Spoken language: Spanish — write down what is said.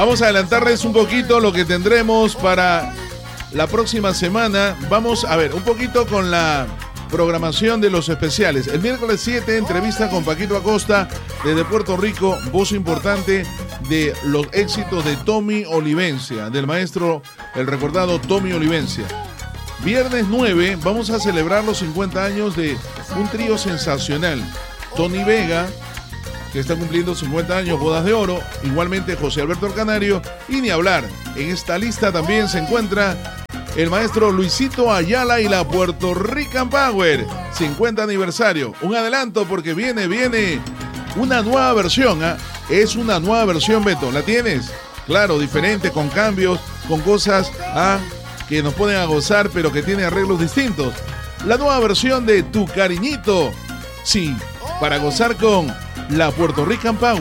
Vamos a adelantarles un poquito lo que tendremos para la próxima semana. Vamos a ver un poquito con la programación de los especiales. El miércoles 7, entrevista con Paquito Acosta desde Puerto Rico, voz importante de los éxitos de Tommy Olivencia, del maestro, el recordado Tommy Olivencia. Viernes 9, vamos a celebrar los 50 años de un trío sensacional. Tony Vega, que está cumpliendo 50 años, bodas de oro. Igualmente José Alberto El Canario. Y ni hablar, en esta lista también se encuentra el maestro Luisito Ayala y la Puerto Rican Power, 50 aniversario. Un adelanto porque viene una nueva versión, ¿eh? Es una nueva versión, Beto. ¿La tienes? Claro, diferente, con cambios, con cosas que nos ponen a gozar, pero que tiene arreglos distintos. La nueva versión de Tu Cariñito. Sí, para gozar con la Puerto Rican Power.